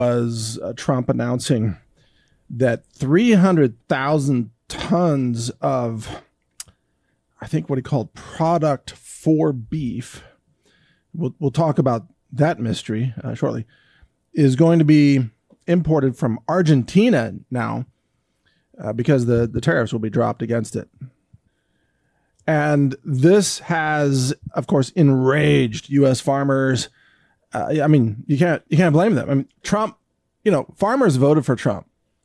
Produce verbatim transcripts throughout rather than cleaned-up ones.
was uh, Trump announcing that three hundred thousand tons of, I think what he called product for beef, we'll, we'll talk about that mystery uh, shortly, is going to be imported from Argentina now uh, because the, the tariffs will be dropped against it. And this has, of course, enraged U S farmers. Uh, I mean, you can't you can't blame them. I mean, Trump, you know, farmers voted for Trump.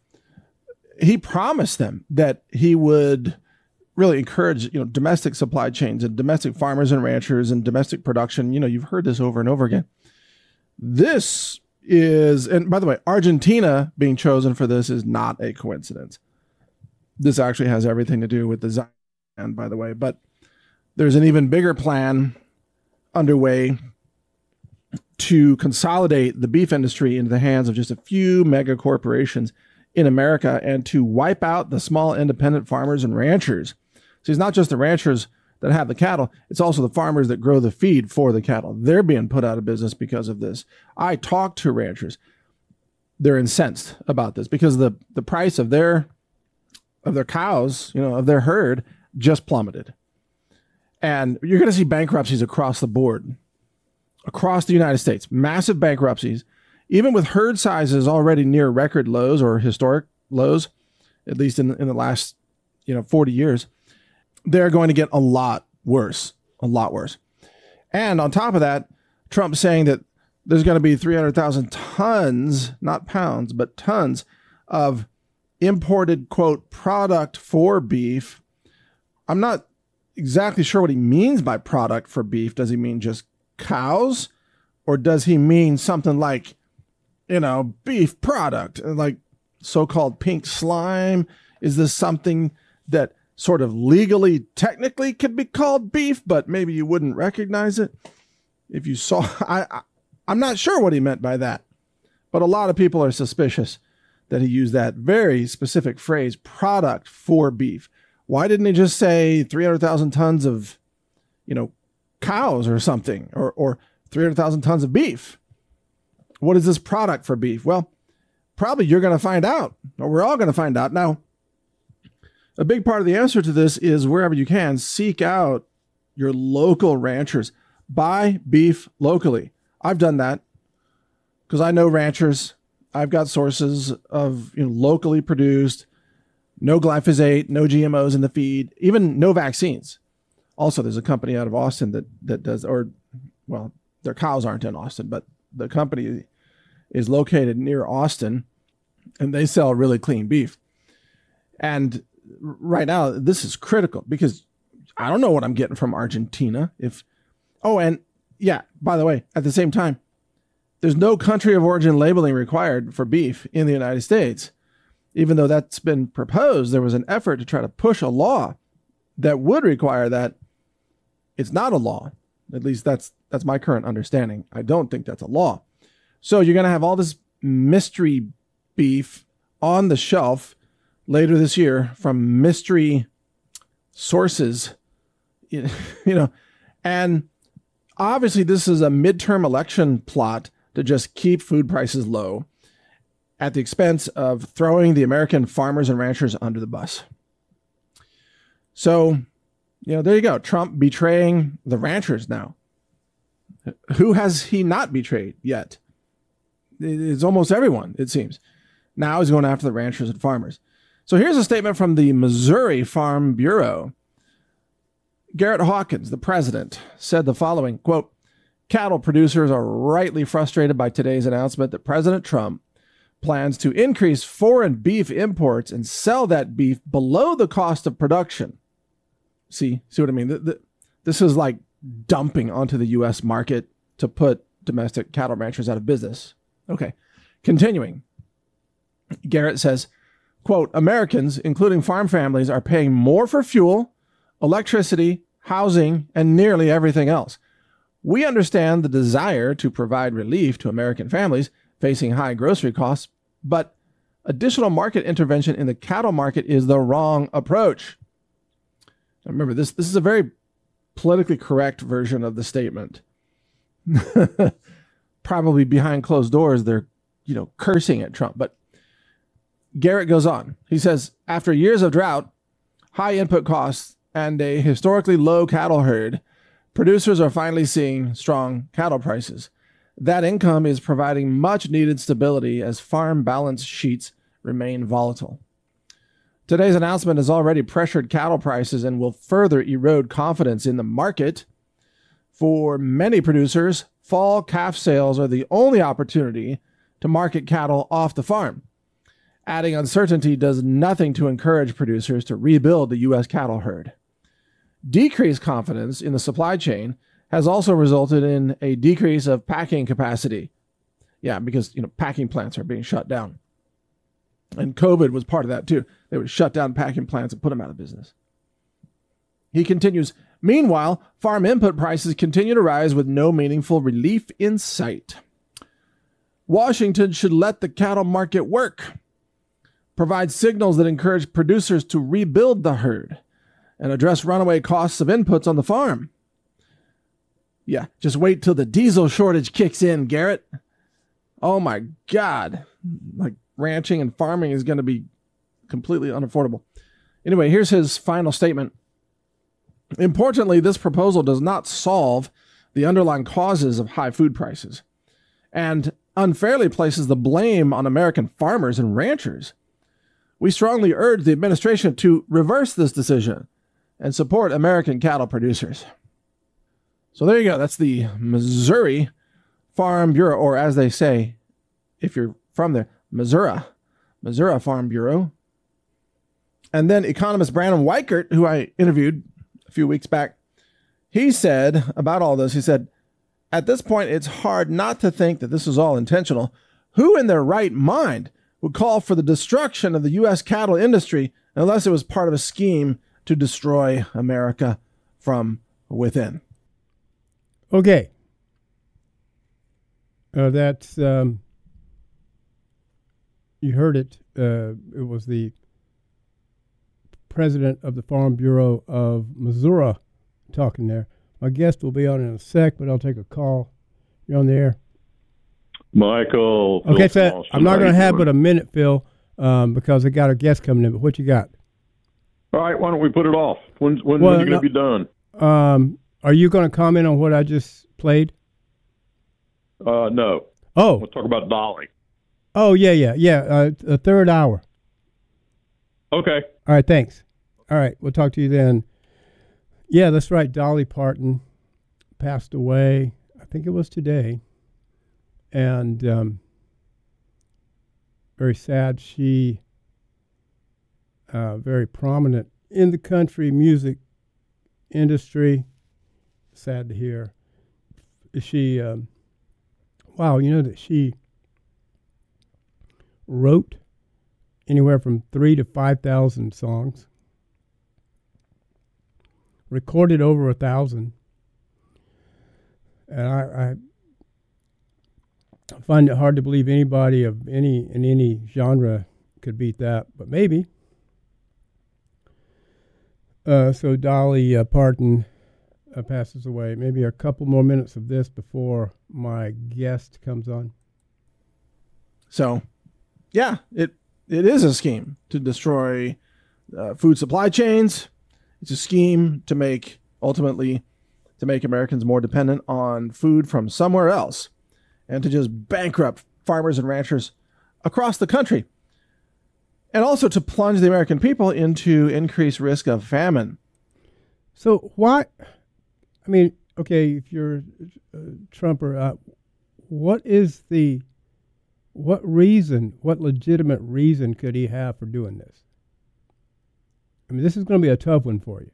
He promised them that he would really encourage, you know, domestic supply chains and domestic farmers and ranchers and domestic production. You know, you've heard this over and over again. This is, and by the way, Argentina being chosen for this is not a coincidence. This actually has everything to do with the Zion, by the way, but there's an even bigger plan underway to consolidate the beef industry into the hands of just a few mega corporations in America and to wipe out the small independent farmers and ranchers. So it's not just the ranchers that have the cattle, it's also the farmers that grow the feed for the cattle. They're being put out of business because of this. I talked to ranchers. They're incensed about this because the, the price of their of their cows, you know, of their herd just plummeted. And you're going to see bankruptcies across the board, across the United States, massive bankruptcies, even with herd sizes already near record lows or historic lows, at least in, in the last, you know, forty years. They're going to get a lot worse, a lot worse. And on top of that, Trump's saying that there's going to be three hundred thousand tons, not pounds, but tons of imported, quote, product for beef. I'm not exactly sure what he means by product for beef. Does he mean just cows? Or does he mean something like, you know, beef product, like so-called pink slime? Is this something that sort of legally, technically could be called beef, but maybe you wouldn't recognize it if you saw? I, I, I'm not sure what he meant by that, but a lot of people are suspicious that he used that very specific phrase, product for beef. Why didn't he just say three hundred thousand tons of, you know, cows or something, or, or three hundred thousand tons of beef? What is this product for beef? Well, probably you're going to find out, or we're all going to find out. Now, a big part of the answer to this is wherever you can, seek out your local ranchers. Buy beef locally. I've done that because I know ranchers. I've got sources of, you know, locally produced, no glyphosate, no G M Os in the feed, even no vaccines. Also, there's a company out of Austin that that does, or, well, their cows aren't in Austin, but the company is located near Austin, and they sell really clean beef. And right now, this is critical because I don't know what I'm getting from Argentina. If, oh, and yeah, by the way, at the same time, there's no country of origin labeling required for beef in the United States. Even though that's been proposed, there was an effort to try to push a law that would require that. It's not a law. At least that's that's my current understanding. I don't think that's a law. So you're going to have all this mystery beef on the shelf later this year from mystery sources, you know, and obviously this is a midterm election plot to just keep food prices low at the expense of throwing the American farmers and ranchers under the bus. So, you know, there you go. Trump betraying the ranchers now. Who has he not betrayed yet? It's almost everyone, it seems. Now he's going after the ranchers and farmers. So here's a statement from the Missouri Farm Bureau. Garrett Hawkins, the president, said the following, quote, "Cattle producers are rightly frustrated by today's announcement that President Trump plans to increase foreign beef imports and sell that beef below the cost of production." See, see what I mean? The, the, this is like dumping onto the U S market to put domestic cattle ranchers out of business. Okay, continuing. Garrett says, quote, "Americans, including farm families, are paying more for fuel, electricity, housing, and nearly everything else. We understand the desire to provide relief to American families facing high grocery costs, but additional market intervention in the cattle market is the wrong approach." Now remember, this, this is a very politically correct version of the statement. Probably behind closed doors, they're you know, cursing at Trump. But Garrett goes on. He says, after years of drought, high input costs, and a historically low cattle herd, producers are finally seeing strong cattle prices. That income is providing much needed stability as farm balance sheets remain volatile. Today's announcement has already pressured cattle prices and will further erode confidence in the market. For many producers, fall calf sales are the only opportunity to market cattle off the farm. Adding uncertainty does nothing to encourage producers to rebuild the U S cattle herd. Decreased confidence in the supply chain has also resulted in a decrease of packing capacity. Yeah, because, you know, packing plants are being shut down. And COVID was part of that too. They would shut down packing plants and put them out of business. He continues, meanwhile, farm input prices continue to rise with no meaningful relief in sight. Washington should let the cattle market work, provide signals that encourage producers to rebuild the herd, and address runaway costs of inputs on the farm. Yeah, just wait till the diesel shortage kicks in, Garrett. Oh my God. Like, ranching and farming is going to be completely unaffordable. Anyway, here's his final statement. Importantly, this proposal does not solve the underlying causes of high food prices and unfairly places the blame on American farmers and ranchers. We strongly urge the administration to reverse this decision and support American cattle producers. So there you go. That's the Missouri Farm Bureau, or as they say, if you're from there, Missouri, Missouri Farm Bureau. And then economist Brandon Weichert, who I interviewed a few weeks back, he said about all this, he said, at this point, it's hard not to think that this is all intentional. Who in their right mind would call for the destruction of the U S cattle industry unless it was part of a scheme to destroy America from within? Okay. Uh, that's, um, you heard it. Uh, it was the president of the Farm Bureau of Missouri talking there. My guest will be on in a sec, but I'll take a call. You're on the air. Michael. Okay, so I'm not going to have but a minute, Phil, um, because I got a guest coming in. But what you got? All right, why don't we put it off? When, when, well, when are you no, going to be done? Um, are you going to comment on what I just played? Uh, no. Oh. We'll talk about Dolly. Oh, yeah, yeah, yeah. Uh, a third hour. Okay. All right, thanks. All right, we'll talk to you then. Yeah, that's right. Dolly Parton passed away. I think it was today. And um, very sad. She, uh, very prominent in the country music industry. Sad to hear. She, um, wow, you know that she wrote anywhere from three to five thousand songs, recorded over a thousand, and I, I find it hard to believe anybody of any in any genre could beat that, but maybe. Uh, so Dolly uh, Parton uh, passes away. Maybe a couple more minutes of this before my guest comes on. So, yeah, it it is a scheme to destroy uh, food supply chains. It's a scheme to make, ultimately, to make Americans more dependent on food from somewhere else and to just bankrupt farmers and ranchers across the country. And also to plunge the American people into increased risk of famine. So why, I mean, okay, if you're a Trumper, uh, what is the, what reason, what legitimate reason could he have for doing this? I mean, this is going to be a tough one for you.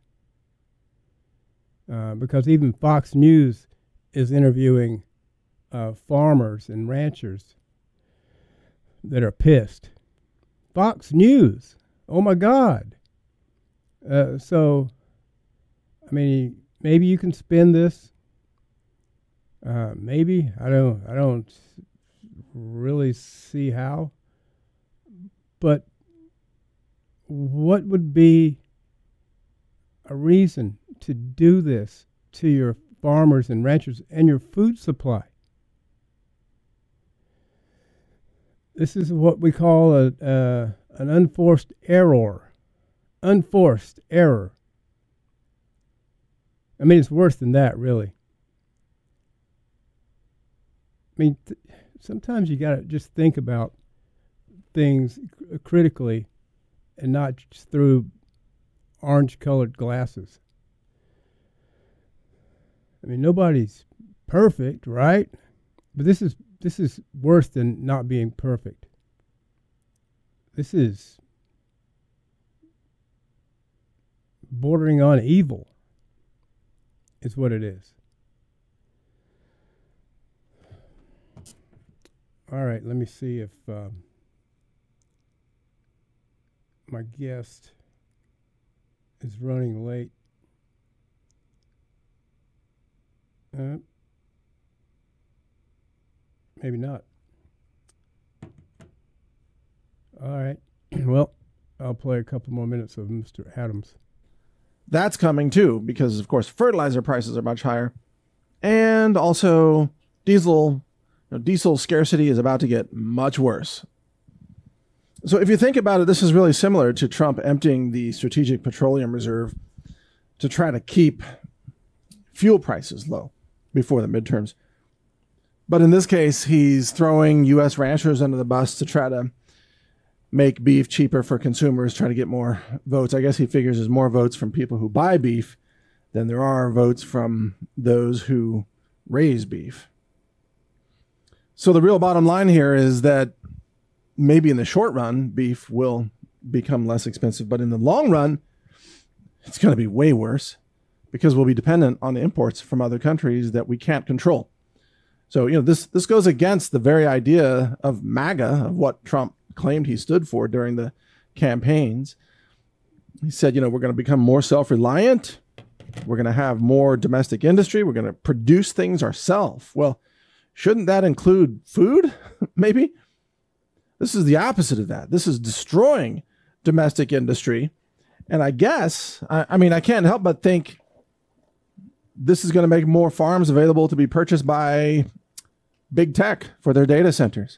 Uh, because even Fox News is interviewing uh, farmers and ranchers that are pissed. Fox News. Oh, my God. Uh, so, I mean, maybe you can spin this. Uh, maybe. I don't, I don't really see how. But what would be a reason to do this to your farmers and ranchers and your food supply? This is what we call a uh, an unforced error. Unforced error. I mean, it's worse than that, really. I mean, th- sometimes you got to just think about things c- critically and not just through orange-colored glasses. I mean, nobody's perfect, right? But this is this is worse than not being perfect. This is bordering on evil, is what it is. All right, let me see if um, my guest is running late. Uh, maybe not. All right. Well, I'll play a couple more minutes of Mister Adams. That's coming too, because of course fertilizer prices are much higher, and also diesel, you know, diesel scarcity is about to get much worse. So if you think about it, this is really similar to Trump emptying the Strategic Petroleum Reserve to try to keep fuel prices low before the midterms. But in this case, he's throwing U S ranchers under the bus to try to make beef cheaper for consumers, try to get more votes. I guess he figures there's more votes from people who buy beef than there are votes from those who raise beef. So the real bottom line here is that maybe in the short run, beef will become less expensive, but in the long run, it's going to be way worse because we'll be dependent on imports from other countries that we can't control. So, you know, this, this goes against the very idea of MAGA, of what Trump claimed he stood for during the campaigns. He said, you know, we're going to become more self-reliant. We're going to have more domestic industry. We're going to produce things ourselves. Well, shouldn't that include food? Maybe. This is the opposite of that. This is destroying domestic industry. And I guess, I, I mean, I can't help but think this is going to make more farms available to be purchased by big tech for their data centers.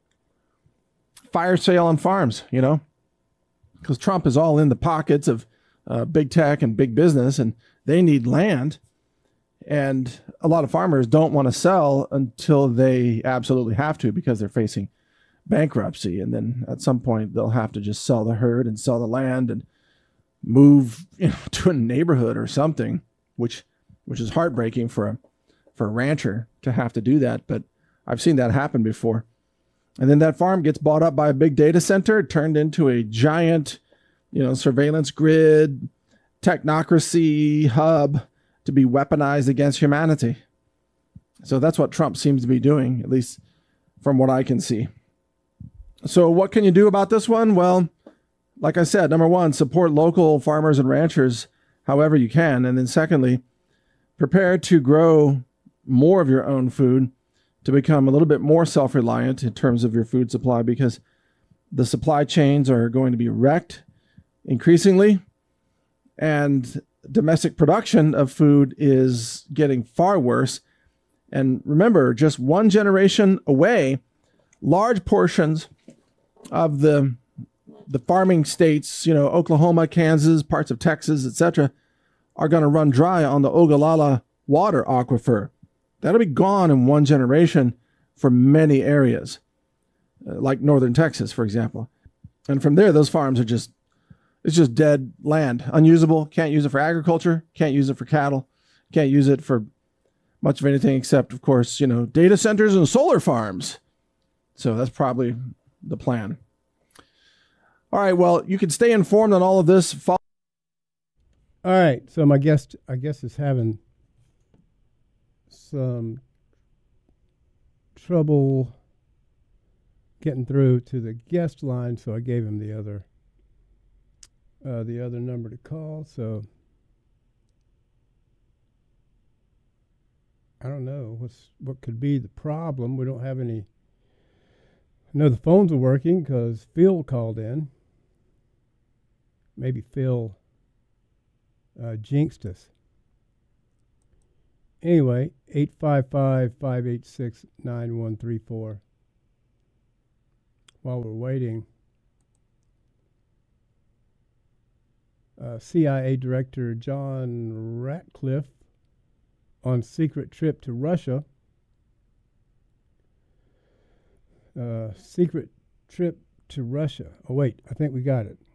Fire sale on farms, you know, because Trump is all in the pockets of uh, big tech and big business, and they need land. And a lot of farmers don't want to sell until they absolutely have to because they're facing bankruptcy. And then at some point, they'll have to just sell the herd and sell the land and move, you know, to a neighborhood or something, which which is heartbreaking for a for a rancher to have to do that. But I've seen that happen before. And then that farm gets bought up by a big data center, turned into a giant, you know, surveillance grid, technocracy hub to be weaponized against humanity. So that's what Trump seems to be doing, at least from what I can see. So what can you do about this one? Well, like I said, number one, support local farmers and ranchers however you can. And then secondly, prepare to grow more of your own food to become a little bit more self-reliant in terms of your food supply, because the supply chains are going to be wrecked increasingly, and domestic production of food is getting far worse. And remember, just one generation away, large portions of the the farming states, you know, Oklahoma, Kansas, parts of Texas, et cetera, are going to run dry on the Ogallala water aquifer. That'll be gone in one generation for many areas, uh, like northern Texas, for example. And from there, those farms are just, it's just dead land, unusable. Can't use it for agriculture, can't use it for cattle, can't use it for much of anything except, of course, you know, data centers and solar farms. So that's probably the plan. All right, well, you can stay informed on all of this. Follow- All right, so my guest, I guess, is having some trouble getting through to the guest line, so I gave him the other uh, the other number to call. So I don't know what's what could be the problem. We don't have any. I know the phones are working because Phil called in. Maybe Phil uh, jinxed us. Anyway, eight five five, five eight six, nine one three four. while we're waiting. Uh, C I A Director John Ratcliffe on secret trip to Russia. Uh, secret trip to Russia. Oh, wait, I think we got it.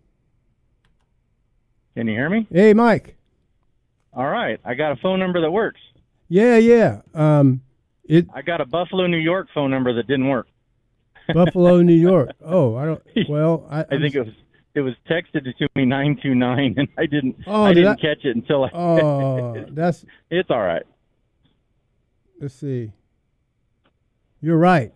Can you hear me? Hey, Mike. All right. I got a phone number that works. Yeah, yeah. Um, it I got a Buffalo, New York phone number that didn't work. Buffalo, New York. Oh, I don't. Well, I, I think it was it was texted to me nine two nine, and I didn't. Oh, I did didn't I- catch it until I. Oh, that's. It's all right. Let's see. You're right.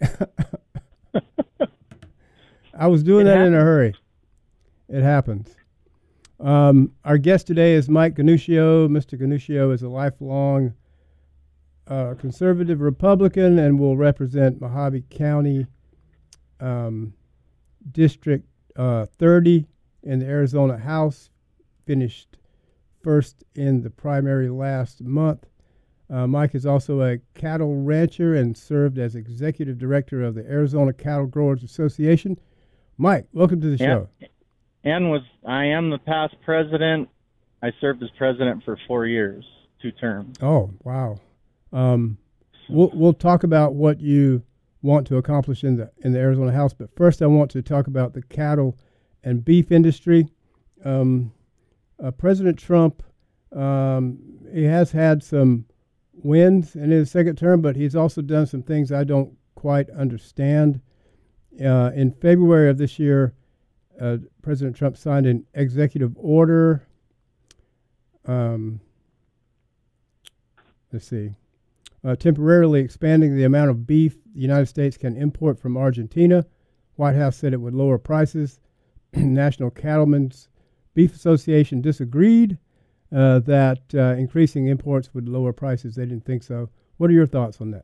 I was doing It that in a hurry. It happens. Um, our guest today is Mike Ganuccio. Mister Ganuccio is a lifelong uh, conservative Republican and will represent Mojave County um, District uh, thirty in the Arizona House. Finished first in the primary last month. Uh, Mike is also a cattle rancher and served as executive director of the Arizona Cattle Growers Association. Mike, welcome to the Yeah. show. And was I am the past president. I served as president for four years, two terms. Oh, wow. Um, we'll we'll talk about what you want to accomplish in the in the Arizona House, but first I want to talk about the cattle and beef industry. Um, uh, President Trump, um, he has had some wins in his second term, but he's also done some things I don't quite understand. Uh, in February of this year, uh, President Trump signed an executive order. Um, let's see. Uh, temporarily expanding the amount of beef the United States can import from Argentina. White House said it would lower prices. National Cattlemen's Beef Association disagreed uh, that uh, increasing imports would lower prices. They didn't think so. What are your thoughts on that?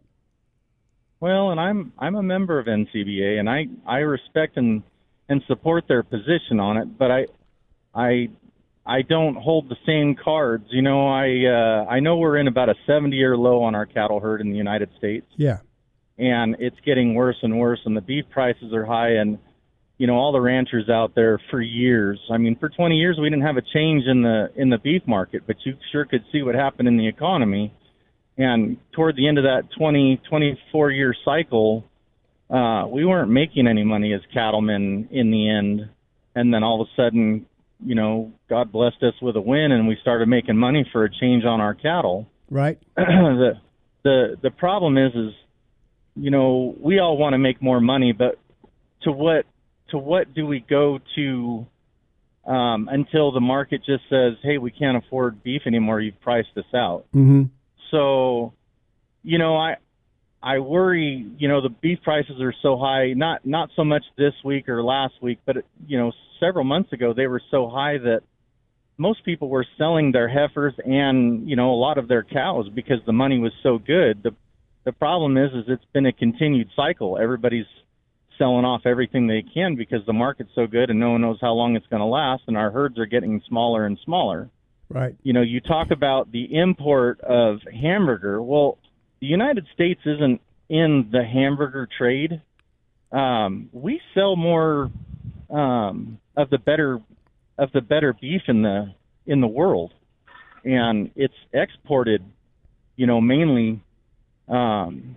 Well, and I'm I'm a member of N C B A, and I, I respect and and support their position on it, but I I I don't hold the same cards. You know, I uh, I know we're in about a seventy-year low on our cattle herd in the United States, Yeah. and it's getting worse and worse, and the beef prices are high, and you know all the ranchers out there for years. I mean, for twenty years we didn't have a change in the in the beef market, but you sure could see what happened in the economy. And toward the end of that twenty, twenty-four year cycle, uh, we weren't making any money as cattlemen in the end. And then all of a sudden, you know, God blessed us with a win, and we started making money for a change on our cattle. Right. the the the problem is, is you know, we all want to make more money, but to what to what do we go to um, until the market just says, hey, we can't afford beef anymore. You've priced us out. Mm-hmm. So, you know, I I worry, you know, the beef prices are so high, not not so much this week or last week, but, you know, several months ago they were so high that most people were selling their heifers and, you know, a lot of their cows because the money was so good. The the problem is, is it's been a continued cycle. Everybody's selling off everything they can because the market's so good and no one knows how long it's going to last, and our herds are getting smaller and smaller. Right. You know, you talk about the import of hamburger. Well, the United States isn't in the hamburger trade. Um, we sell more um, of the better of the better beef in the in the world, and it's exported, you know, mainly um,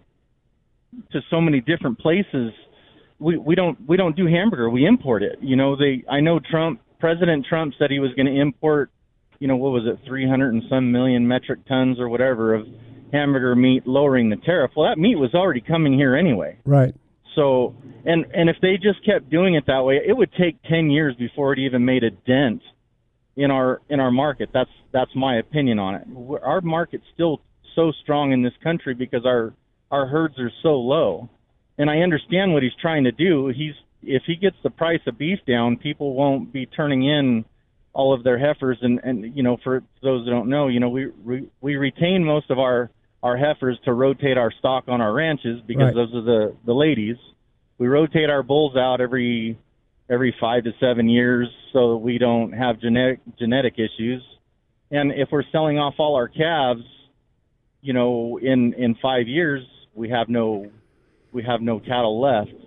to so many different places. We we don't we don't do hamburger. We import it. You know, they I know Trump President Trump said he was going to import, you know, what was it, three hundred and some million metric tons or whatever of hamburger meat, lowering the tariff. Well, that meat was already coming here anyway. Right. So, and and if they just kept doing it that way, it would take ten years before it even made a dent in our in our market. That's that's my opinion on it. Our market's still so strong in this country because our our herds are so low. And I understand what he's trying to do. He's if he gets the price of beef down, people won't be turning in all of their heifers. And, and you know, for those that don't know, you know, we we, we retain most of our, our heifers to rotate our stock on our ranches because Right. those are the, the ladies. We rotate our bulls out every every five to seven years so that we don't have genetic genetic issues. And if we're selling off all our calves, you know, in, in five years, we have no we have no cattle left.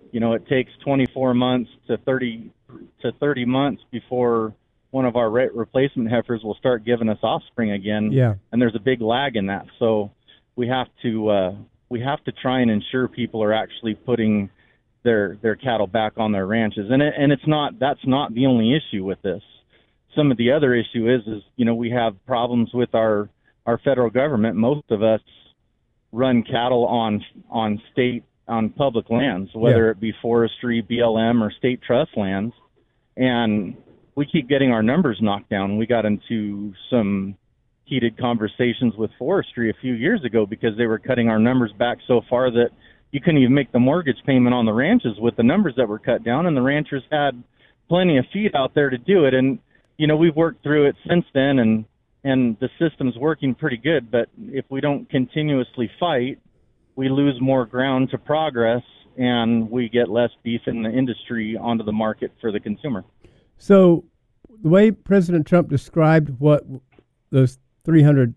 You know, it takes twenty-four months to thirty to thirty months before one of our re- replacement heifers will start giving us offspring again. Yeah. And there's a big lag in that. So we have to uh, we have to try and ensure people are actually putting their their cattle back on their ranches. And it, and it's not that's not the only issue with this. Some of the other issue is is you know we have problems with our our federal government. Most of us run cattle on on state on public lands, whether Yeah. it be forestry, B L M, or state trust lands, and we keep getting our numbers knocked down. We got into some heated conversations with forestry a few years ago because they were cutting our numbers back so far that you couldn't even make the mortgage payment on the ranches with the numbers that were cut down, and the ranchers had plenty of feed out there to do it. And you know, we've worked through it since then, and and the system's working pretty good. But if we don't continuously fight, we lose more ground to progress, and we get less beef in the industry onto the market for the consumer. So the way President Trump described what those three hundred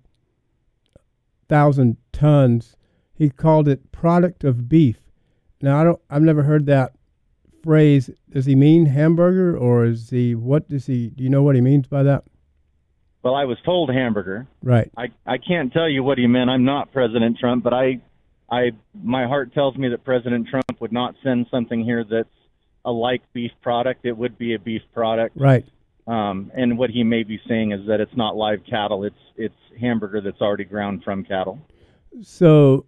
thousand tons, he called it product of beef. Now, I don't, I've never heard that phrase. Does he mean hamburger, or is he, what does he, do you know what he means by that? Well, I was told hamburger. Right. I, I can't tell you what he meant. I'm not President Trump, but I, I, my heart tells me that President Trump would not send something here that's a like beef product. It would be a beef product. Right. Um, and what he may be saying is that it's not live cattle. It's, it's hamburger that's already ground from cattle. So,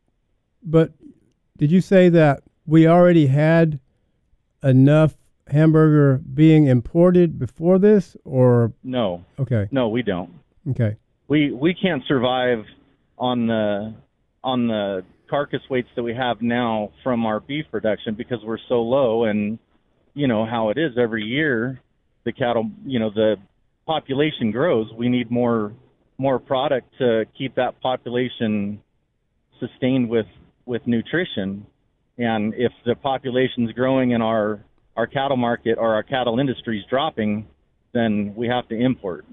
but did you say that we already had enough hamburger being imported before this, or? No. Okay. No, we don't. Okay. We we can't survive on the on the carcass weights that we have now from our beef production because we're so low, and you know how it is every year. The cattle, you know, the population grows. We need more more product to keep that population sustained with with nutrition. And if the population's growing and our our cattle market or our cattle industry is dropping, then we have to import.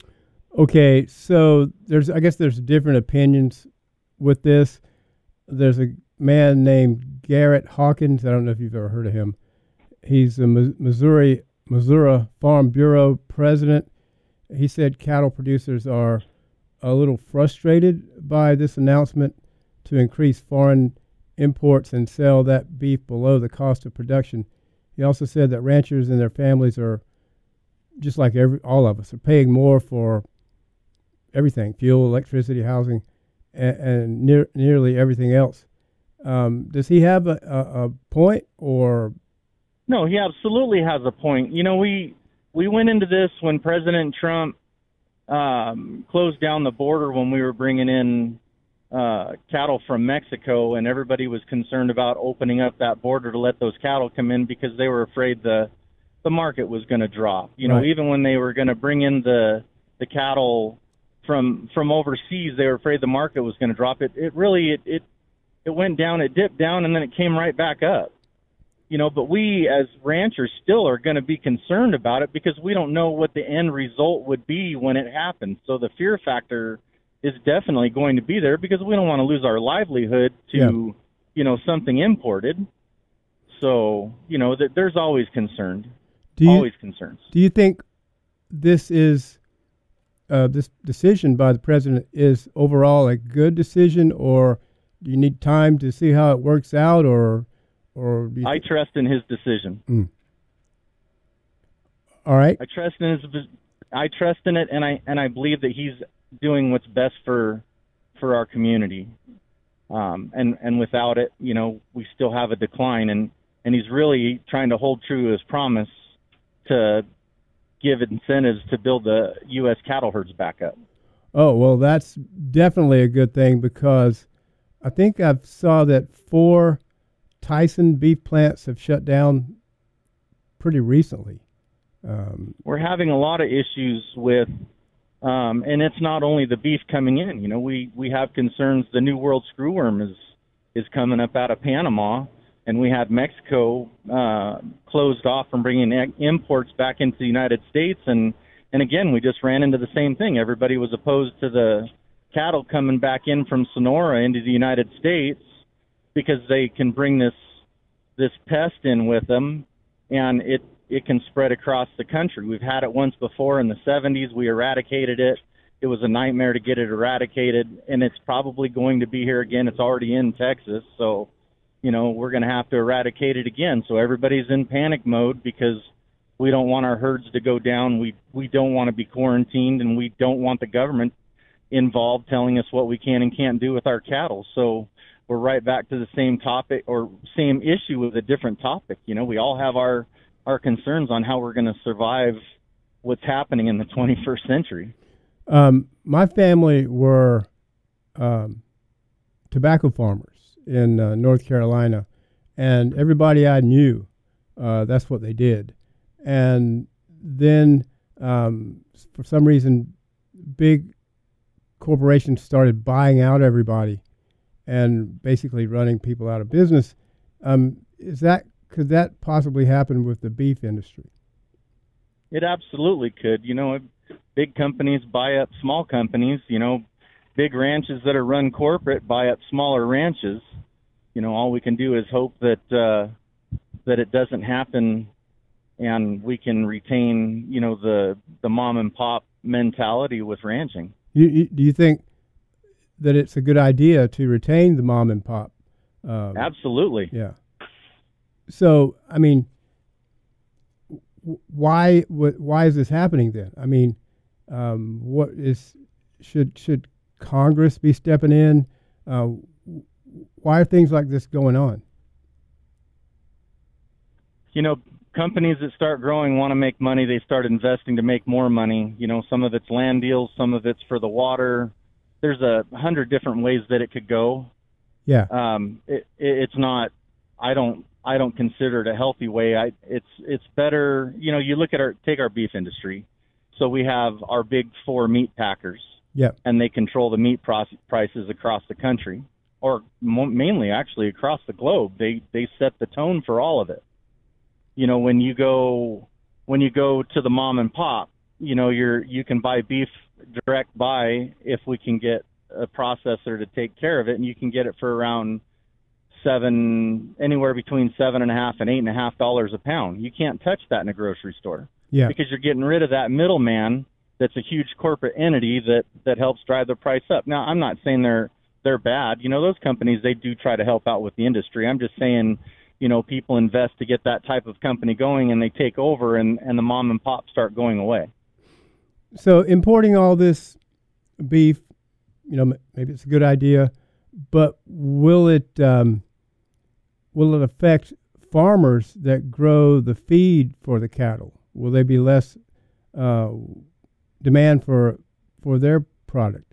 Okay, so there's, I guess there's different opinions with this. There's a man named Garrett Hawkins. I don't know if you've ever heard of him. He's a Missouri Missouri Farm Bureau president. He said cattle producers are a little frustrated by this announcement to increase foreign imports and sell that beef below the cost of production. He also said that ranchers and their families are, just like every all of us, are paying more for everything: fuel, electricity, housing, and, and near, nearly everything else. Um, does he have a, a, a point, or? No, he absolutely has a point. You know, we we went into this when President Trump um, closed down the border when we were bringing in uh, cattle from Mexico, and everybody was concerned about opening up that border to let those cattle come in because they were afraid the the market was going to drop. You know, Right. even when they were going to bring in the the cattle from from overseas, they were afraid the market was going to drop. It it really it, it it went down, it dipped down, and then it came right back up. You know, but we as ranchers still are going to be concerned about it because we don't know what the end result would be when it happens. So the fear factor is definitely going to be there because we don't want to lose our livelihood to, Yeah. you know, something imported. So, you know, th- there's always concern, Do you, always concerns. do you think this is, uh, this decision by the president is overall a good decision, or do you need time to see how it works out, or, or do you I thi- trust in his decision. Mm. All right. I trust in his, I trust in it, and I and I believe that he's doing what's best for for our community. Um, and and without it, you know, we still have a decline, and and he's really trying to hold true to his promise to give incentives to build the U S cattle herds back up. Oh, well, that's definitely a good thing, because I think I saw that four Tyson beef plants have shut down pretty recently. Um, We're having a lot of issues with, um, and it's not only the beef coming in. You know, we, we have concerns. The New World screwworm is is coming up out of Panama, and we had Mexico uh, closed off from bringing e- imports back into the United States. And, and again, we just ran into the same thing. Everybody was opposed to the cattle coming back in from Sonora into the United States because they can bring this this pest in with them, and it it can spread across the country. We've had it once before in the seventies. We eradicated it. It was a nightmare to get it eradicated, and it's probably going to be here again. It's already in Texas, so, you know, we're going to have to eradicate it again. So everybody's in panic mode because we don't want our herds to go down. We we don't want to be quarantined, and we don't want the government involved telling us what we can and can't do with our cattle. So we're right back to the same topic or same issue with a different topic. You know, we all have our, our concerns on how we're going to survive what's happening in the twenty-first century. Um, my family were um, tobacco farmers in uh, North Carolina, and everybody I knew, uh, that's what they did. And then um, for some reason, big corporations started buying out everybody and basically running people out of business. Um, is that could that possibly happen with the beef industry? It absolutely could. You know, big companies buy up small companies. You know, big ranches that are run corporate buy up smaller ranches. You know, all we can do is hope that uh, that it doesn't happen, and we can retain, you know, the the mom and pop mentality with ranching. You, you, do you think that it's a good idea to retain the mom and pop? Um, Absolutely. Yeah. So, I mean, w- why wh- why is this happening then? I mean, um, what is should should Congress be stepping in? Uh, why are things like this going on? You know, companies that start growing want to make money. They start investing to make more money. You know, some of it's land deals, some of it's for the water. There's a hundred different ways that it could go. Yeah. Um, it, it, it's not. I don't. I don't consider it a healthy way. I. It's. It's better. You know, you look at our take our beef industry. So we have our big four meat packers. Yeah. And they control the meat proce- prices across the country, or mo- mainly actually across the globe. They they set the tone for all of it. You know, when you go when you go to the mom and pop, you know, you're you can buy beef direct buy if we can get a processor to take care of it, and you can get it for around seven, anywhere between seven and a half and eight and a half dollars a pound. You can't touch that in a grocery store, Yeah. because you're getting rid of that middleman. That's a huge corporate entity that that helps drive the price up. Now, I'm not saying they're they're bad. You know, those companies, they do try to help out with the industry. I'm just saying, you know, people invest to get that type of company going, and they take over, and, and the mom and pop start going away. So importing all this beef, you know, m- maybe it's a good idea, but will it um, will it affect farmers that grow the feed for the cattle? Will they be less uh, demand for for their product?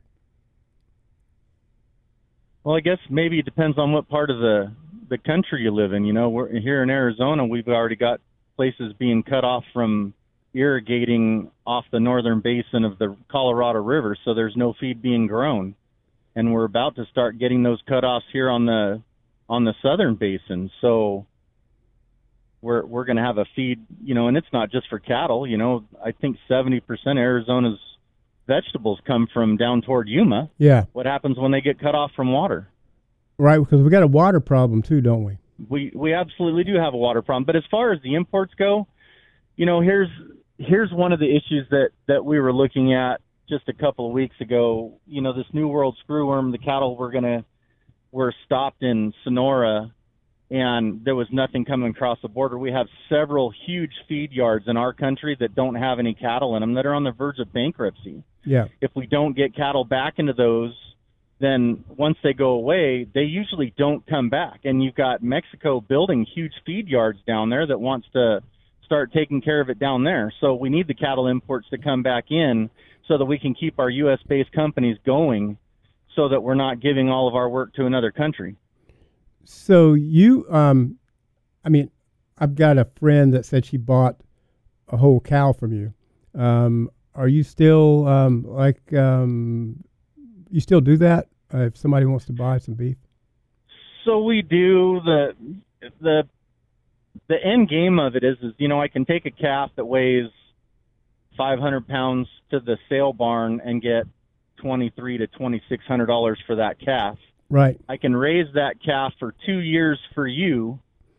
Well, I guess maybe it depends on what part of the, the country you live in. You know, we're here in Arizona, we've already got places being cut off from irrigating off the northern basin of the Colorado River, so there's no feed being grown. And we're about to start getting those cutoffs here on the on the southern basin. So we're we're going to have a feed, you know, and it's not just for cattle. You know, I think seventy percent of Arizona's vegetables come from down toward Yuma. Yeah. What happens when they get cut off from water? Right, because we got a water problem too, don't we? We we absolutely do have a water problem. But as far as the imports go, you know, here's here's one of the issues that, that we were looking at just a couple of weeks ago. You know, this New World screwworm, the cattle were gonna were stopped in Sonora, and there was nothing coming across the border. We have several huge feed yards in our country that don't have any cattle in them, that are on the verge of bankruptcy. Yeah. If we don't get cattle back into those, then once they go away, they usually don't come back. And you've got Mexico building huge feed yards down there that wants to start taking care of it down there. So we need the cattle imports to come back in so that we can keep our U S-based companies going, so that we're not giving all of our work to another country. So you, um, I mean, I've got a friend that said she bought a whole cow from you. Um, are you still um, like um, you still do that uh, if somebody wants to buy some beef? So we do. the the The end game of it is, is you know, I can take a calf that weighs five hundred pounds to the sale barn and get twenty-three to twenty-six hundred dollars for that calf. Right. I can raise that calf for two years for you,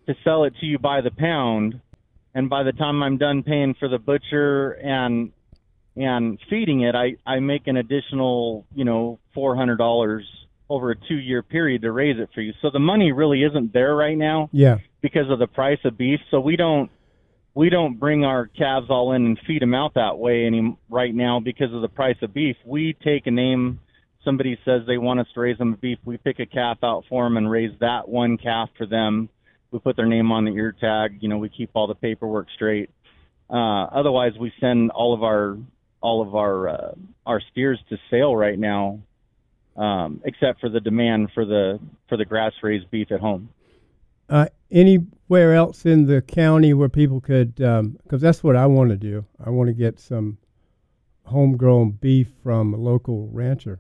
to sell it to you by the pound, and by the time I'm done paying for the butcher and and feeding it, I, I make an additional, you know, four hundred dollars over a two-year period to raise it for you. So the money really isn't there right now Yeah. because of the price of beef. So we don't we don't bring our calves all in and feed them out that way any right now because of the price of beef. We take a name. Somebody says they want us to raise them beef. We pick a calf out for them and raise that one calf for them. We put their name on the ear tag. You know, we keep all the paperwork straight. Uh, otherwise, we send all of our all of our uh, our steers to sale right now, um, except for the demand for the for the grass raised beef at home. Uh, anywhere else in the county where people could, because that's what I want to do. I want to get some homegrown beef from a local rancher.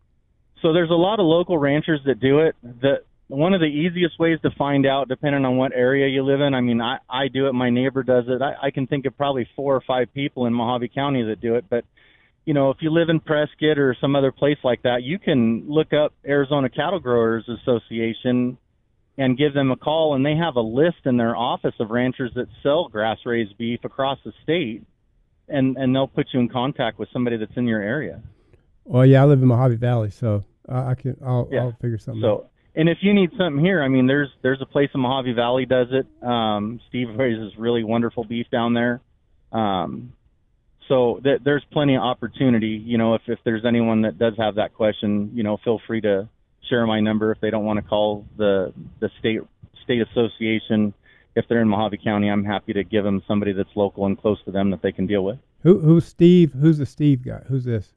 So there's a lot of local ranchers that do it. The one of the easiest ways to find out, depending on what area you live in, I mean, I, I do it, my neighbor does it. I, I can think of probably four or five people in Mojave County that do it. But, you know, if you live in Prescott or some other place like that, you can look up Arizona Cattle Growers Association and give them a call, and they have a list in their office of ranchers that sell grass-raised beef across the state, and, and they'll put you in contact with somebody that's in your area. Well, yeah, I live in Mojave Valley, so uh, I can I'll, Yeah. I'll figure something So, out. and if you need something here, I mean, there's there's a place in Mojave Valley does it. Um, Steve raises really wonderful beef down there. Um, so th- there's plenty of opportunity. You know, if, if there's anyone that does have that question, you know, feel free to share my number if they don't want to call the the state state association. If they're in Mojave County, I'm happy to give them somebody that's local and close to them that they can deal with. Who who's Steve? Who's the Steve guy? Who's this?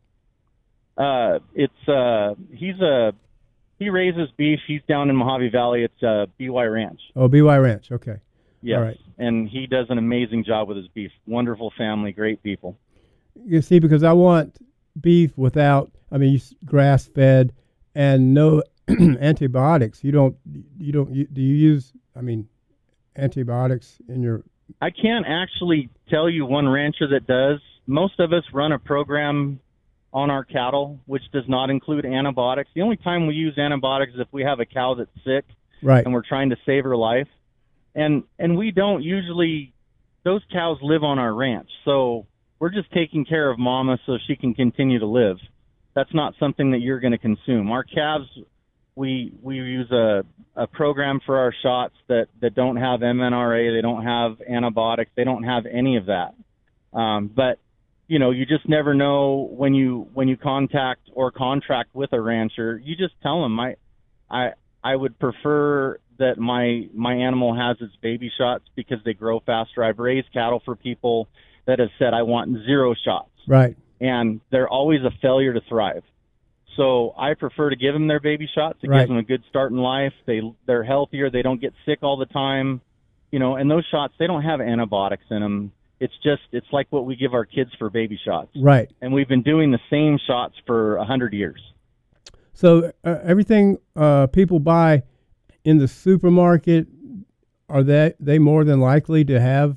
Uh, it's uh, he's a he raises beef. He's down in Mojave Valley. It's uh, B Y Ranch. Oh, B Y Ranch. Okay. Yes, All right. and he does an amazing job with his beef. Wonderful family, great people. You see, because I want beef without, I mean, grass fed and no antibiotics. You don't, you don't, you, do you use, I mean, antibiotics in your? I can't actually tell you one rancher that does. Most of us run a program on our cattle, which does not include antibiotics. The only time we use antibiotics is if we have a cow that's sick, Right. and we're trying to save her life. And and we don't usually, those cows live on our ranch. So we're just taking care of mama so she can continue to live. That's not something that you're going to consume. Our calves, we we use a, a program for our shots that, that don't have M N R A, they don't have antibiotics, they don't have any of that. Um, but, you know, you just never know when you when you contact or contract with a rancher. You just tell them, I, I, I would prefer that my my animal has its baby shots because they grow faster. I've raised cattle for people that have said I want zero shots. Right. And they're always a failure to thrive. So I prefer to give them their baby shots. It Right. gives them a good start in life. They they're healthier. They don't get sick all the time. You know, and those shots, they don't have antibiotics in them. It's just it's like what we give our kids for baby shots. Right. And we've been doing the same shots for a hundred years. So uh, everything uh, people buy in the supermarket, are they they more than likely to have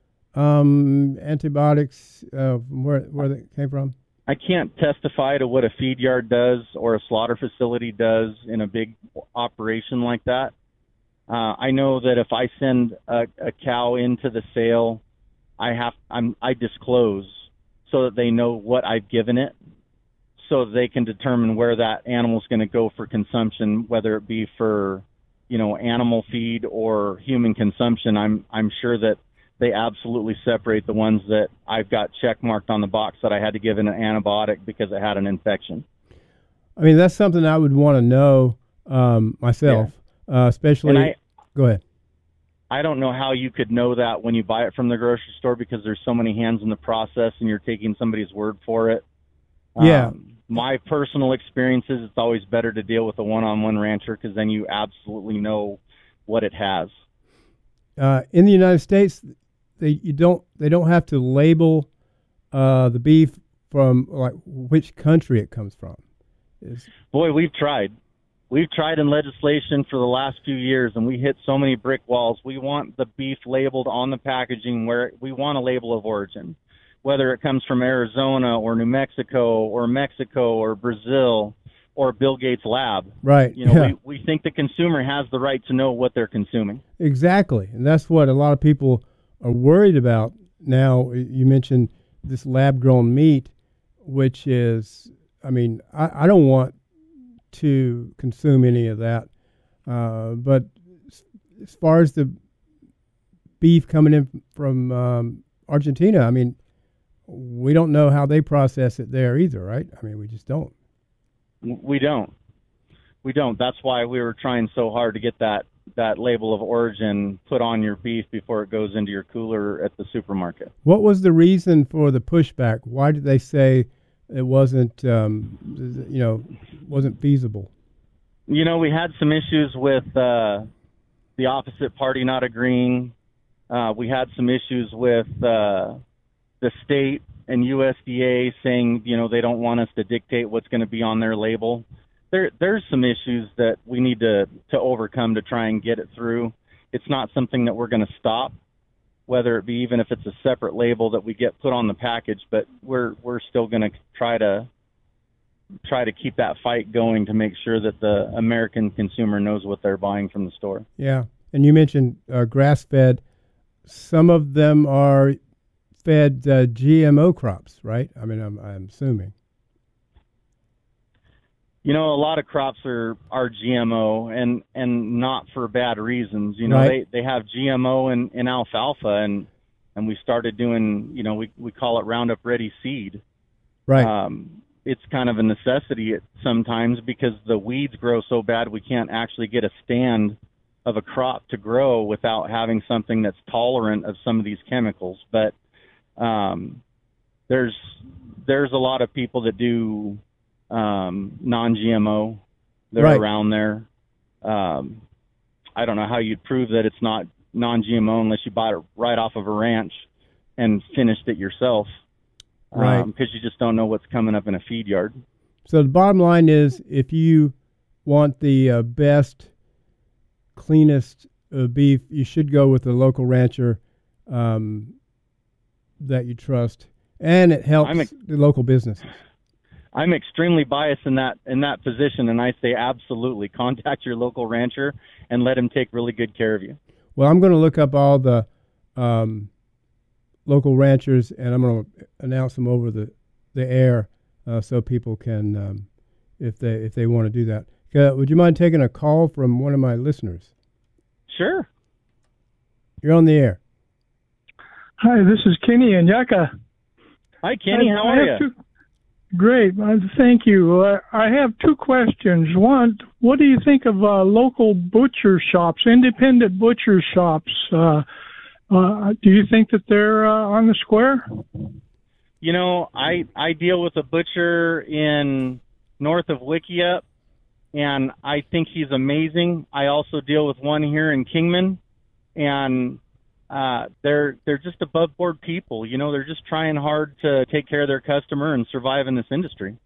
um, antibiotics uh, from where where they came from? I can't testify to what a feed yard does or a slaughter facility does in a big operation like that. Uh, I know that if I send a, a cow into the sale, I have I'm I disclose so that they know what I've given it, so that they can determine where that animal's going to go for consumption, whether it be for, you know, animal feed or human consumption. I'm I'm sure that they absolutely separate the ones that I've got check marked on the box that I had to give in an antibiotic because it had an infection. I mean, that's something I would want to know um, myself, uh, especially. And I, go ahead. I don't know how you could know that when you buy it from the grocery store because there's so many hands in the process and you're taking somebody's word for it. Yeah. Um, my personal experience is it's always better to deal with a one-on-one rancher because then you absolutely know what it has. Uh, in the United States, they you don't they don't have to label uh, the beef from like which country it comes from. It's, Boy, we've tried. We've tried in legislation for the last few years, and we hit so many brick walls. We want the beef labeled on the packaging where we want a label of origin, whether it comes from Arizona or New Mexico or Mexico or Brazil. or Bill Gates' lab. Right. You know, yeah. we, we think the consumer has the right to know what they're consuming. Exactly. And that's what a lot of people are worried about now. You mentioned this lab-grown meat, which is, I mean, I, I don't want to consume any of that. Uh, but as far as the beef coming in from um, Argentina, I mean, we don't know how they process it there either, right? I mean, we just don't. We don't. We don't. That's why we were trying so hard to get that, that label of origin put on your beef before it goes into your cooler at the supermarket. What was the reason for the pushback? Why did they say it wasn't, um, you know, wasn't feasible? You know, we had some issues with uh, the opposite party not agreeing. Uh, we had some issues with uh, the state and U S D A saying, you know, they don't want us to dictate what's going to be on their label. There, there's some issues that we need to, to overcome to try and get it through. It's not something that we're going to stop, whether it be even if it's a separate label that we get put on the package, but we're we're still going to try to try to keep that fight going to make sure that the American consumer knows what they're buying from the store. Yeah, and you mentioned uh, grass-fed. Some of them are fed uh, G M O crops, right? I mean, I'm, I'm assuming. You know, a lot of crops are, are G M O, and, and not for bad reasons. You know, Right. they, they have G M O in, in alfalfa, and and we started doing, you know, we, we call it Roundup Ready seed. Right. Um, it's kind of a necessity at sometimes because the weeds grow so bad we can't actually get a stand of a crop to grow without having something that's tolerant of some of these chemicals. But um, there's there's a lot of people that do um, non-G M O. They're Right. around there. Um, I don't know how you'd prove that it's not non-G M O unless you bought it right off of a ranch and finished it yourself. Right. Because you just don't know what's coming up in a feed yard. So the bottom line is, if you want the uh, best, cleanest uh, beef, you should go with a local rancher um, that you trust, and it helps I'm ex- the local businesses. I'm extremely biased in that in that position, and I say absolutely contact your local rancher and let him take really good care of you. Well, I'm going to look up all the um, local ranchers, and I'm going to announce them over the the air uh, so people can, um, if they if they want to do that. Uh, would you mind taking a call from one of my listeners? Sure. You're on the air. Hi, this is Kenny and Yucca. Hi, Kenny. I- How I are have you? two- Great. Uh, Thank you. Uh, I have two questions. One, what do you think of uh, local butcher shops, independent butcher shops? Uh, uh, do you think that they're uh, on the square? You know, I I deal with a butcher in north of Wickiup, and I think he's amazing. I also deal with one here in Kingman, and uh, they're they're just above board people. You know, they're just trying hard to take care of their customer and survive in this industry.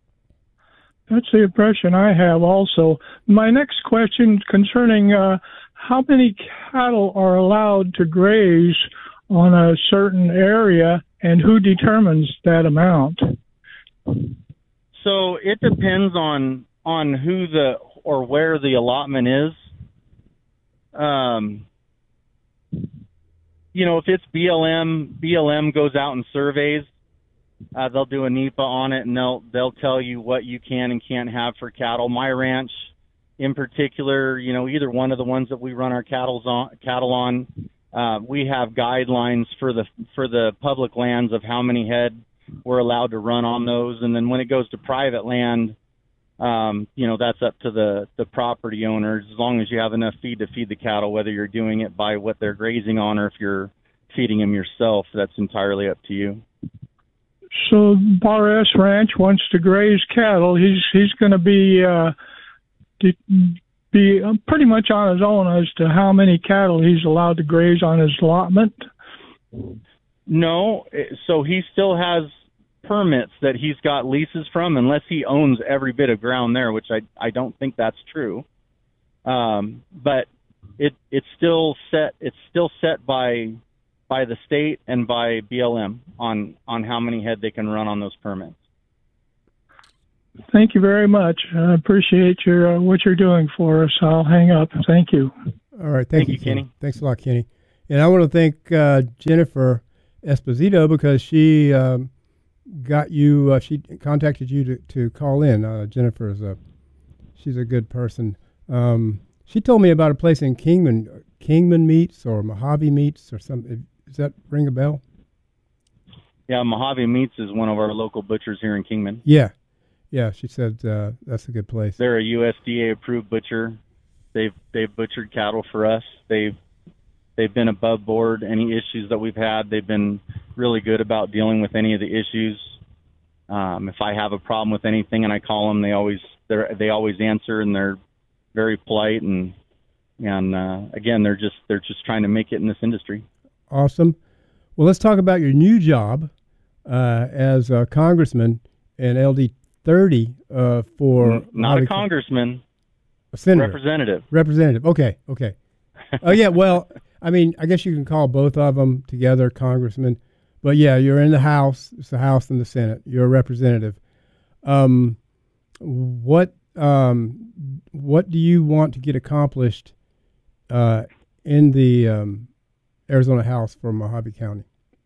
That's the impression I have also. My next question concerning uh, how many cattle are allowed to graze on a certain area and who determines that amount? So it depends on on who the or where the allotment is. Um, you know, if it's B L M, B L M goes out and surveys. Uh, they'll do a N E P A on it, and they'll they'll tell you what you can and can't have for cattle. My ranch, in particular, you know, either one of the ones that we run our cattle on, cattle on, uh, we have guidelines for the for the public lands of how many head we're allowed to run on those, and then when it goes to private land, um, you know, that's up to the the property owners. As long as you have enough feed to feed the cattle, whether you're doing it by what they're grazing on or if you're feeding them yourself, that's entirely up to you. So Bar S Ranch wants to graze cattle. He's he's going to be uh, de- be pretty much on his own as to how many cattle he's allowed to graze on his allotment. No, so he still has permits that he's got leases from, unless he owns every bit of ground there, which I I don't think that's true. Um, but it it's still set. It's still set by. by the state and by B L M on, on how many head they can run on those permits. Thank you very much. I appreciate your uh, what you're doing for us. I'll hang up. Thank you. All right. Thank, Thank you, Kenny. Thanks a lot, Kenny. And I want to thank uh, Jennifer Esposito because she um, got you, uh, she contacted you to, to call in. Uh, Jennifer is a, she's a good person. Um, she told me about a place in Kingman, Kingman Meats or Mojave Meats or something. Does that ring a bell? Yeah, Mojave Meats is one of our local butchers here in Kingman. Yeah. Yeah, she said uh, that's a good place. They're a U S D A approved butcher. They've they've butchered cattle for us. They've they've been above board. Any issues that we've had, they've been really good about dealing with any of the issues. Um, if I have a problem with anything and I call them, they always they they always answer, and they're very polite, and and uh, again, they're just they're just trying to make it in this industry. Awesome. Well, let's talk about your new job uh, as a congressman in L D thirty uh, for not a congressman, a senator, representative. Representative. Okay. Okay. Oh yeah. Well, I mean, I guess you can call both of them together congressman, but yeah, you're in the House. It's the House and the Senate. You're a representative. Um, what um, what do you want to get accomplished uh, in the um, Arizona House for Mojave County?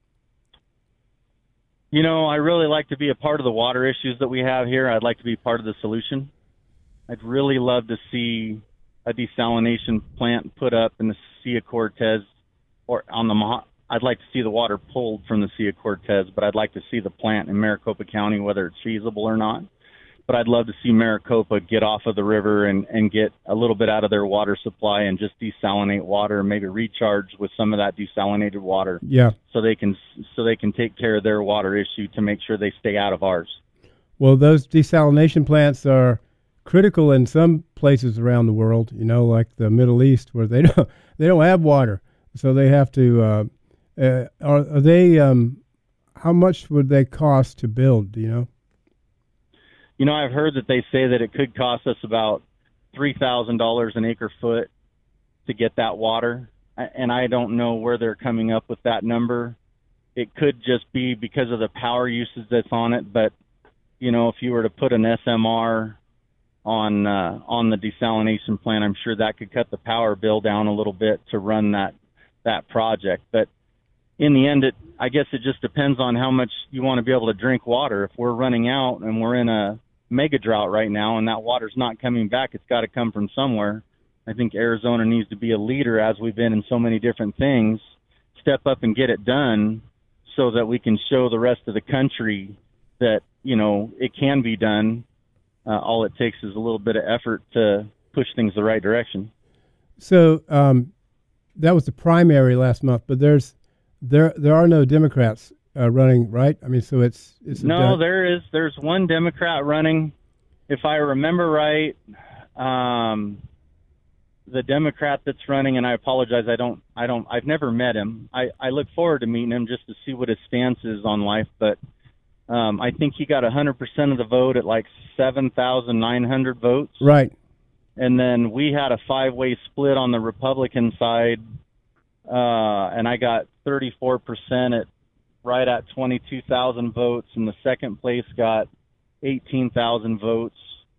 You know, I really like to be a part of the water issues that we have here. I'd like to be part of the solution. I'd really love to see a desalination plant put up in the Sea of Cortez, or on the Mo- I'd like to see the water pulled from the Sea of Cortez, but I'd like to see the plant in Maricopa County, whether it's feasible or not. But I'd love to see Maricopa get off of the river and, and get a little bit out of their water supply and just desalinate water, maybe recharge with some of that desalinated water. Yeah. So they can so they can take care of their water issue to make sure they stay out of ours. Well, those desalination plants are critical in some places around the world. You know, like the Middle East, where they don't they don't have water, so they have to. Uh, uh, are, are they? Um, how much would they cost to build? Do you know? You know, I've heard that they say that it could cost us about three thousand dollars an acre foot to get that water, and I don't know where they're coming up with that number. It could just be because of the power usage that's on it, but you know, if you were to put an S M R on uh, on the desalination plant, I'm sure that could cut the power bill down a little bit to run that that project. But in the end, it I guess it just depends on how much you want to be able to drink water. If we're running out and we're in a mega drought right now and that water's not coming back, it's got to come from somewhere. I think Arizona needs to be a leader, as we've been in so many different things, step up and get it done so that we can show the rest of the country that, you know, it can be done. Uh, all it takes is a little bit of effort to push things the right direction. So um, that was the primary last month, but there's there there are no Democrats uh, running, right? I mean, so it's it's no, done. there is there's one Democrat running, if I remember right. Um, the Democrat that's running, and I apologize, I don't I don't I've never met him. I I look forward to meeting him just to see what his stance is on life, but. Um, I think he got one hundred percent of the vote at like seven thousand nine hundred votes. Right. And then we had a five-way split on the Republican side, uh, and I got thirty-four percent at right at twenty-two thousand votes, and the second place got eighteen thousand votes.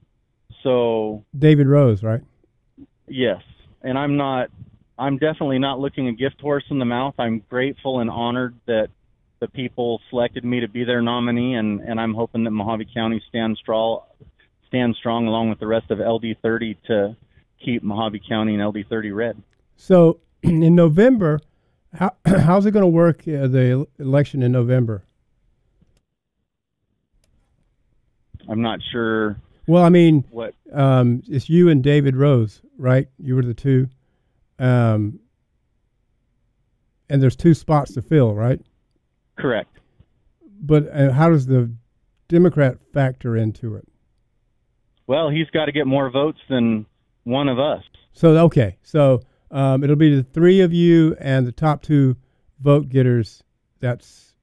So David Rose, right? Yes. And I'm not, I'm definitely not looking a gift horse in the mouth. I'm grateful and honored that the people selected me to be their nominee, and, and I'm hoping that Mojave County stands strong, stands strong along with the rest of L D thirty to keep Mojave County and L D thirty red. So in November, how how's it going to work, uh, the election in November? I'm not sure. Well, I mean, what um, it's you and David Rose, right? You were the two. Um, and there's two spots to fill, right? Correct. But uh, how does the Democrat factor into it? Well, he's got to get more votes than one of us. So, okay. So um, it'll be the three of you and the top two vote getters. That's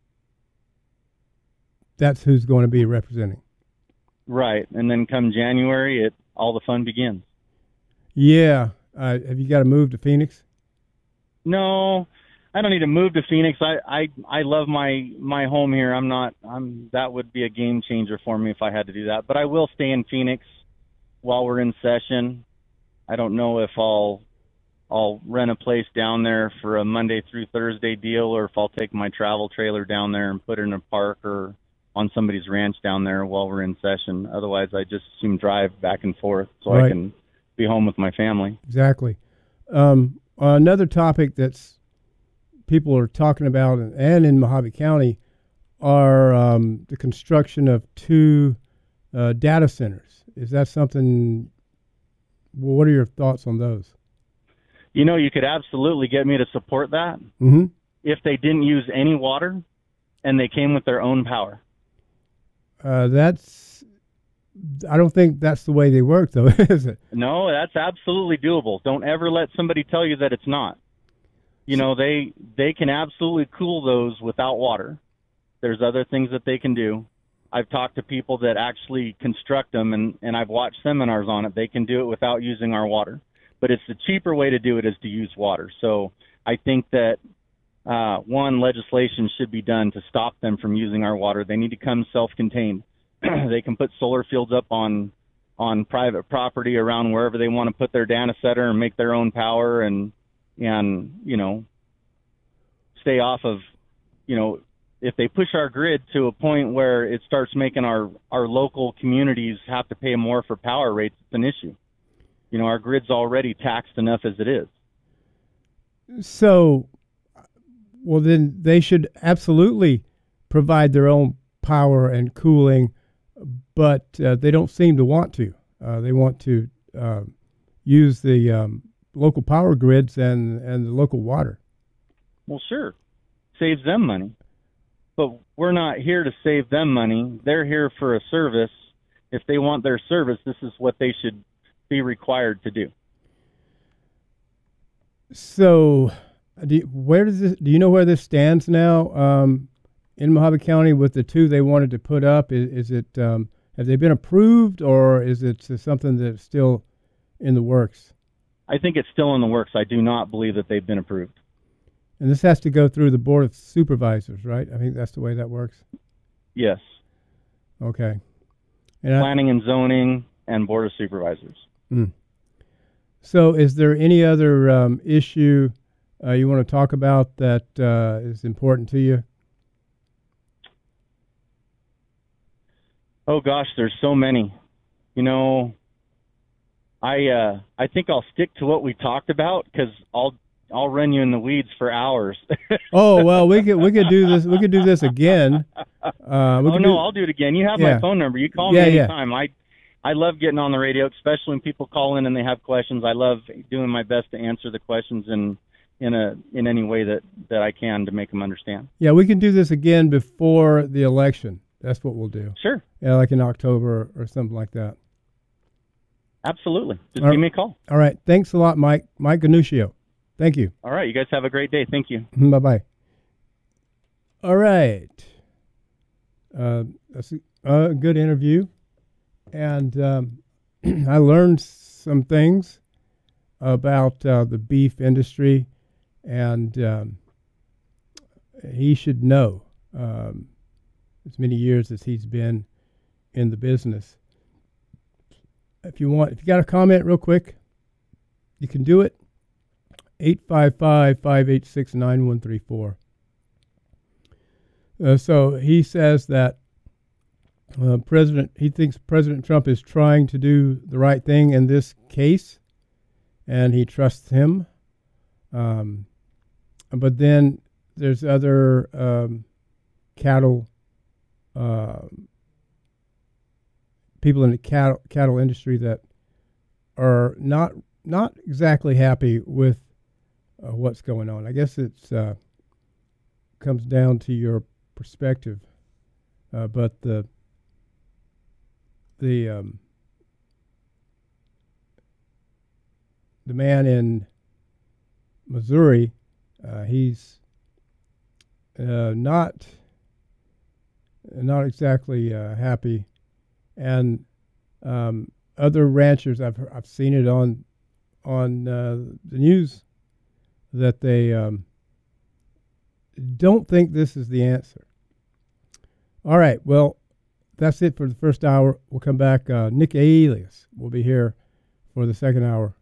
that's who's going to be representing. Right. And then come January, it all the fun begins. Yeah. Uh, have you got to move to Phoenix? No. I don't need to move to Phoenix. I, I, I love my, my home here. I'm not, I'm, that would be a game changer for me if I had to do that, but I will stay in Phoenix while we're in session. I don't know if I'll, I'll rent a place down there for a Monday through Thursday deal, or if I'll take my travel trailer down there and put it in a park or on somebody's ranch down there while we're in session. Otherwise, I just assume drive back and forth so Right. I can be home with my family. Exactly. Um, another topic that's people are talking about, and, and in Mojave County, are um, the construction of two uh, data centers. Is that something? Well, what are your thoughts on those? You know, you could absolutely get me to support that Mm-hmm. if they didn't use any water and they came with their own power. Uh, that's. I don't think that's the way they work, though, is it? No, that's absolutely doable. Don't ever let somebody tell you that it's not. You know, they they can absolutely cool those without water. There's other things that they can do. I've talked to people that actually construct them, and, and I've watched seminars on it. They can do it without using our water. But it's the cheaper way to do it is to use water. So I think that, uh, one, legislation should be done to stop them from using our water. They need to come self-contained. They can put solar fields up on on private property around wherever they want to put their data center and make their own power and, and you know, stay off of, you know, if they push our grid to a point where it starts making our, our local communities have to pay more for power rates, it's an issue. You know, our grid's already taxed enough as it is. So, well, then they should absolutely provide their own power and cooling, but uh, they don't seem to want to. Uh, they want to uh, use the um, local power grids and, and the local water. Well, sure. Saves them money. But we're not here to save them money. They're here for a service. If they want their service, this is what they should be required to do. So, do you, where does this? Do you know where this stands now um, in Mojave County with the two they wanted to put up? Is, is it um, have they been approved, or is it something that's still in the works? I think it's still in the works. I do not believe that they've been approved. And this has to go through the Board of Supervisors, right? I think that's the way that works. Yes. Okay. And I, Planning and zoning and Board of Supervisors. mm. So, is there any other um, issue uh, you want to talk about that uh, is important to you? Oh gosh, there's so many. You know, I uh, I think I'll stick to what we talked about because I'll I'll run you in the weeds for hours. Oh well, we could we could do this. We could do this again. Uh, we oh could no, do, I'll do it again. You have Yeah. my phone number. You call Yeah, me yeah. anytime. I I love getting on the radio, especially when people call in and they have questions. I love doing my best to answer the questions in in a in any way that that I can to make them understand. Yeah, we can do this again before the election. That's what we'll do. Sure, Yeah, like in October or, or something like that. absolutely. Just All right. give me a call. All right. Thanks a lot, Mike. Mike Ganuccio. Thank you. All right, you guys have a great day. Thank you. Bye bye. All right. Uh, that's a, a good interview, and um, I learned some things about uh, the beef industry, and um, he should know um, as many years as he's been in the business. If you want, if you got a comment real quick, you can do it. eight five five, five eight six, nine one three four. Uh, so he says that uh, President, he thinks President Trump is trying to do the right thing in this case, and he trusts him. Um, but then there's other um, cattle, uh, people in the cattle cattle industry that are not not exactly happy with uh, what's going on. I guess it's uh, comes down to your perspective, uh, but the the um, the man in Missouri, uh, he's uh, not not exactly uh, happy, and um, other ranchers, I've I've seen it on on uh, the news that they um, don't think this is the answer. All right. Well, that's it for the first hour. We'll come back. Uh, Nick Alias will be here for the second hour.